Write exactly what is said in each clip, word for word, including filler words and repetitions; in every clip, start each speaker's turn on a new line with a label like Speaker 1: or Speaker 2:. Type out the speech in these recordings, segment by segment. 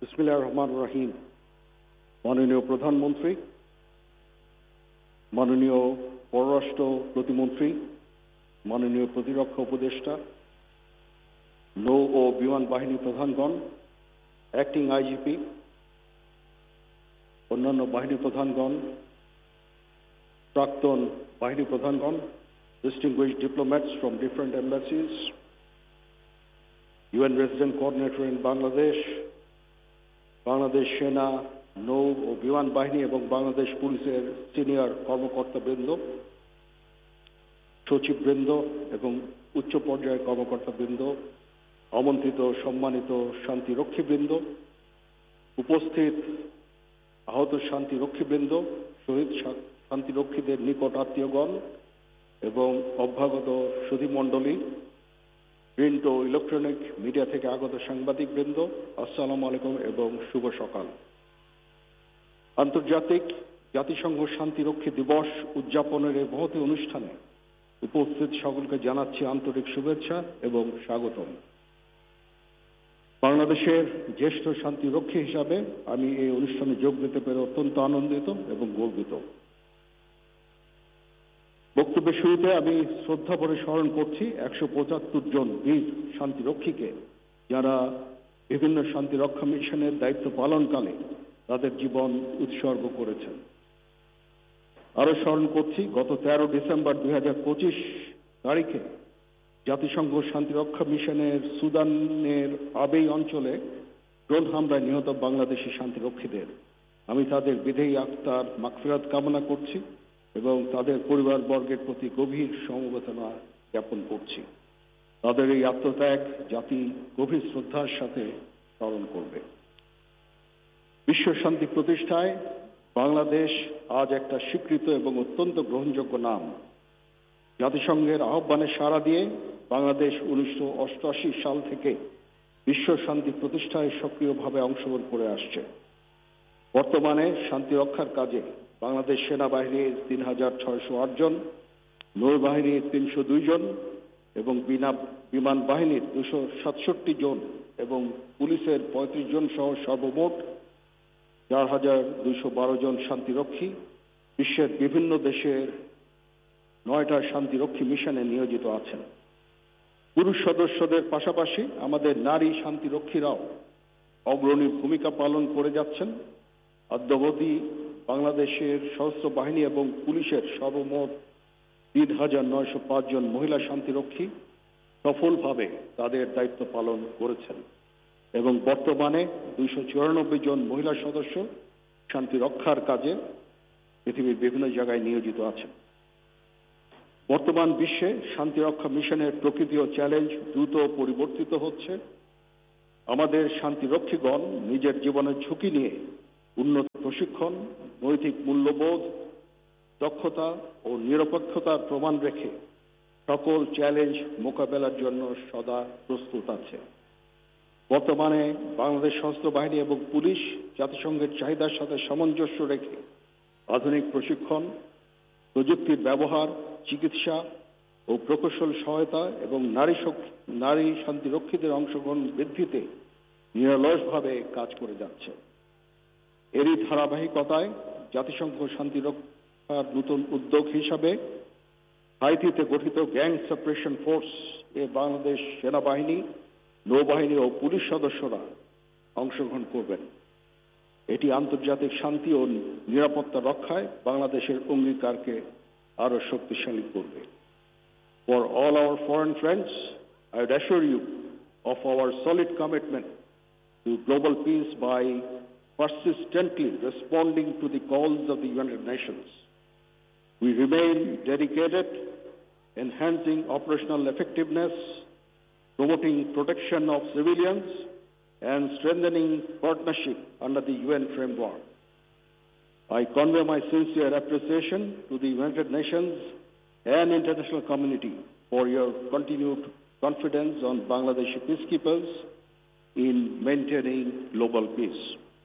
Speaker 1: বিসমিল্লাহির রহমানির রহিম। মাননীয় প্রধানমন্ত্রী, মাননীয় পররাষ্ট্র প্রতিমন্ত্রী, মাননীয় প্রতিরক্ষা উপদেষ্টা, নৌ ও বিমান বাহিনী প্রধানগণ, অ্যাক্টিং আইজিপি, অন্যান্য বাহিনী প্রধানগণ, প্রাক্তন বাহিনী প্রধানগণ, distinguished diplomats from different embassies, U N resident coordinator in Bangladesh, Bangladesh সেনা, নৌ ও বিমান বাহিনী এবং বাংলাদেশ পুলিশের সিনিয়র কর্মকর্তাবৃন্দ, সচিববৃন্দ এবং উচ্চ পর্যায়ের কর্মকর্তাবৃন্দ, আমন্ত্রিত সম্মানিত শান্তিরক্ষীবৃন্দ, উপস্থিত আহত শান্তিরক্ষীবৃন্দ, শহীদ শান্তিরক্ষীদের নিকট আত্মীয়গণ এবং অভ্যাগত সুধীমণ্ডলী, প্রিন্ট ও ইলেকট্রনিক মিডিয়া থেকে আগত সাংবাদিকবৃন্দ, আসসালামু আলাইকুম এবং শুভ সকাল। আন্তর্জাতিক জাতিসংঘ শান্তিরক্ষী দিবস উদযাপনের এই মহতী অনুষ্ঠানে উপস্থিত সকলকে জানাচ্ছি আন্তরিক শুভেচ্ছা এবং স্বাগতম। বাংলাদেশের জ্যেষ্ঠ শান্তিরক্ষী হিসাবে আমি এই অনুষ্ঠানে যোগ দিতে পেরে অত্যন্ত আনন্দিত এবং গর্বিত। বক্তব্যের শুরুতে আমি শ্রদ্ধা ভরে স্মরণ করছি একশো পঁচাত্তর জন বীর শান্তিরক্ষীকে, যারা বিভিন্ন শান্তিরক্ষা মিশনের দায়িত্ব পালনকালে তাদের জীবন উৎসর্গ করেছেন। আরো স্মরণ করছি গত তেরো ডিসেম্বর দুই হাজার পঁচিশ তারিখে জাতিসংঘ শান্তিরক্ষা মিশনের সুদানের আবেই অঞ্চলে ড্রোন হামলায় নিহত বাংলাদেশি শান্তিরক্ষীদের। আমি তাদের বিদেহী আত্মার মাগফিরাত কামনা করছি এবং তাদের পরিবারবর্গের প্রতি গভীর সমবেদনা জ্ঞাপন করছি। তাদের এই আত্মত্যাগ জাতি গভীর শ্রদ্ধার সাথে স্মরণ করবে। বিশ্ব শান্তি প্রতিষ্ঠায় বাংলাদেশ আজ একটা স্বীকৃত এবং অত্যন্ত গ্রহণযোগ্য নাম। জাতিসংঘের আহ্বানে সাড়া দিয়ে বাংলাদেশ উনিশশো অষ্টআশি সাল থেকে বিশ্ব শান্তি প্রতিষ্ঠায় সক্রিয়ভাবে অংশগ্রহণ করে আসছে। বর্তমানে শান্তি রক্ষার কাজে বাংলাদেশ সেনাবাহিনীর তিন হাজার ছয়শো আট জন, নৌবাহিনীর তিনশো দুই জন এবং বিমান বাহিনীর দুশো সাতষট্টি জন এবং পুলিশের পঁয়ত্রিশ জন সহ সর্বমোট চার হাজার দুইশো বারো জন শান্তিরক্ষী বিশ্বের বিভিন্ন দেশের নয়টা শান্তিরক্ষী মিশনে নিয়োজিত আছেন। পুরুষ সদস্যদের পাশাপাশি আমাদের নারী শান্তিরক্ষীরাও অগ্রণী ভূমিকা পালন করে যাচ্ছেন। অদ্যাবধি বাংলাদেশের সশস্ত্র বাহিনী এবং পুলিশের সর্বমোট তিন হাজার নয়শো পাঁচ জন মহিলা শান্তিরক্ষী সফলভাবে তাদের দায়িত্ব পালন করেছেন এবং বর্তমানে দুইশো চুরানব্বই জন মহিলা সদস্য শান্তি রক্ষার কাজে পৃথিবীর বিভিন্ন জায়গায় নিয়োজিত আছেন। বর্তমান বিশ্বে শান্তিরক্ষা মিশনের প্রকৃতি ও চ্যালেঞ্জ দ্রুত পরিবর্তিত হচ্ছে। আমাদের শান্তিরক্ষীগণ নিজের জীবনের ঝুঁকি নিয়ে উন্নত প্রশিক্ষণ, নৈতিক মূল্যবোধ, দক্ষতা ও নিরপেক্ষতার প্রমাণ রেখে সকল চ্যালেঞ্জ মোকাবেলার জন্য সদা প্রস্তুত আছে। বর্তমানে বাংলাদেশ সশস্ত্র বাহিনী এবং পুলিশ জাতিসংঘের চাহিদার সাথে সামঞ্জস্য রেখে আধুনিক প্রশিক্ষণ, প্রযুক্তির ব্যবহার, চিকিৎসা ও প্রকৌশল সহায়তা এবং নারী নারী শান্তিরক্ষীদের অংশগ্রহণ বৃদ্ধিতে নিরলসভাবে কাজ করে যাচ্ছে। এরই ধারাবাহিকতায় জাতিসংঘ শান্তিরক্ষার নতুন উদ্যোগ হিসাবে হাইতিতে গঠিত গ্যাং সাপ্রেশন ফোর্স এ বাংলাদেশ সেনাবাহিনী, নৌবাহিনী ও পুলিশ সদস্যরা অংশগ্রহণ করবেন। এটি আন্তর্জাতিক শান্তি ও নিরাপত্তা রক্ষায় বাংলাদেশের অঙ্গীকারকে আরো শক্তিশালী করবে। For all our foreign friends, I would assure you of our solid commitment to global peace by persistently responding to the calls of the United Nations. We remain dedicated, enhancing operational effectiveness, promoting protection of civilians, and strengthening partnership under the U N framework. I convey my sincere appreciation to the United Nations and international community for your continued confidence on Bangladeshi peacekeepers in maintaining global peace.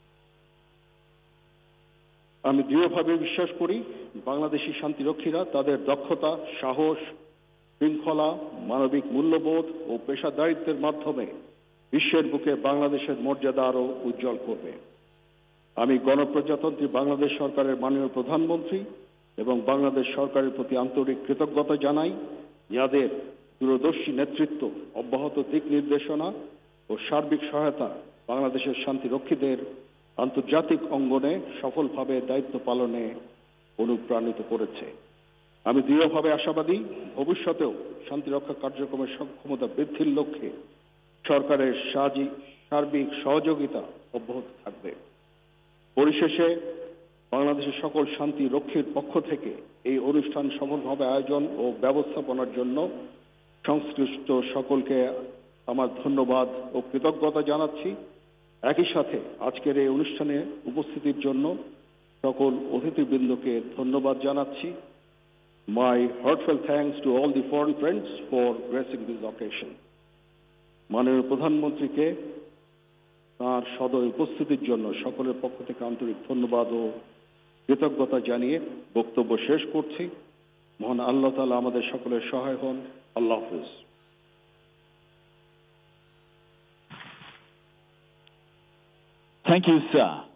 Speaker 1: আমি দৃঢ়ভাবে বিশ্বাস করি বাংলাদেশি শান্তিরক্ষীরা তাদের দক্ষতা, সাহস, শৃঙ্খলা, মানবিক মূল্যবোধ ও পেশাদারিত্বের মাধ্যমে বিশ্বের বুকে বাংলাদেশের মর্যাদা আরও উজ্জ্বল করবে। আমি গণপ্রজাতন্ত্রী বাংলাদেশ সরকারের মাননীয় প্রধানমন্ত্রী এবং বাংলাদেশ সরকারের প্রতি আন্তরিক কৃতজ্ঞতা জানাই, যাদের দূরদর্শী নেতৃত্ব, অব্যাহত দিক নির্দেশনা ও সার্বিক সহায়তা বাংলাদেশের শান্তিরক্ষীদের আন্তর্জাতিক অঙ্গনে সফলভাবে দায়িত্ব পালনে অনুপ্রাণিত করেছে। আমি দৃঢ়ভাবে আশাবাদী, ভবিষ্যতেও শান্তিরক্ষা কার্যক্রমের সক্ষমতা বৃদ্ধির লক্ষ্যে সরকারের সার্বিক সহযোগিতা অব্যাহত থাকবে। পরিশেষে বাংলাদেশের সকল শান্তি রক্ষীর পক্ষ থেকে এই অনুষ্ঠান সফলভাবে আয়োজন ও ব্যবস্থাপনার জন্য সংশ্লিষ্ট সকলকে আমার ধন্যবাদ ও কৃতজ্ঞতা জানাচ্ছি। একই সাথে আজকের এই অনুষ্ঠানে উপস্থিতির জন্য সকল অতিথিবৃন্দকে ধন্যবাদ জানাচ্ছি। My heartfelt thanks to all the foreign friends for gracing this occasion. মাননীয় প্রধানমন্ত্রীকে তাঁর সদয় উপস্থিতির জন্য সকলের পক্ষ থেকে আন্তরিক ধন্যবাদ ও কৃতজ্ঞতা জানিয়ে বক্তব্য শেষ করছি। মহান আল্লাহ তাআলা আমাদের সকলের সহায় হন। আল্লাহ হাফেজ।
Speaker 2: Thank you, sir.